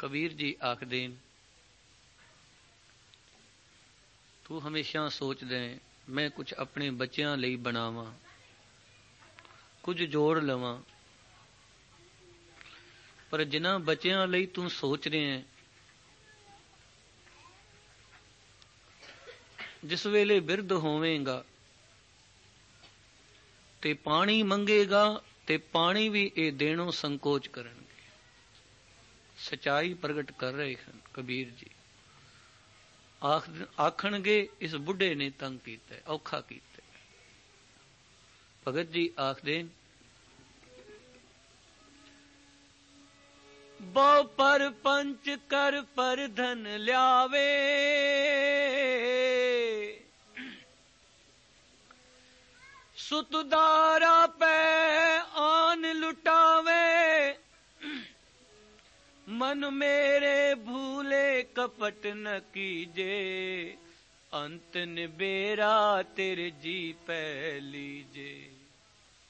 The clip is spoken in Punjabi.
ਕਬੀਰ ਜੀ ਆਖਦੇ ਨੇ, ਤੂੰ ਹਮੇਸ਼ਾ ਸੋਚਦਾ ਮੈਂ ਕੁਝ ਆਪਣੇ ਬੱਚਿਆਂ ਲਈ ਬਣਾਵਾਂ, ਕੁਝ ਜੋੜ ਲਵਾਂ, ਪਰ ਜਿਨ੍ਹਾਂ ਬੱਚਿਆਂ ਲਈ ਤੂੰ ਸੋਚ ਰਿਹਾ ਹੈ, ਜਿਸ ਵੇਲੇ ਬਿਰਧ ਹੋਵੇਂਗਾ ਤੇ ਪਾਣੀ ਮੰਗੇਗਾ ਤੇ ਪਾਣੀ ਵੀ ਇਹ ਦੇਣੋਂ ਸੰਕੋਚ ਕਰਨਗੇ। ਸਚਾਈ ਪ੍ਰਗਟ ਕਰ ਰਹੇ ਹਨ ਕਬੀਰ ਜੀ। ਆਖਣਗੇ ਇਸ ਬੁੱਢੇ ਨੇ ਤੰਗ ਕੀਤਾ, ਔਖਾ ਕੀਤਾ। ਭਗਤ ਜੀ ਆਖਦੇ, ਬਹੁ ਪਰ ਪੰਚ ਕਰ ਪਰ ਧਨ ਲਿਆਵੇ, ਸੁਤਦਾਰਾ ਪੈ ਆਨ ਲੁਟਾਵੇ, ਮਨ ਮੇਰੇ ਭੂਲੇ ਕਪਟ ਨ ਕੀਜੇ, ਅੰਤ ਨਿਬੇਰਾ ਤੇਰੇ ਜੀ ਪੈ ਲੀਜੇ।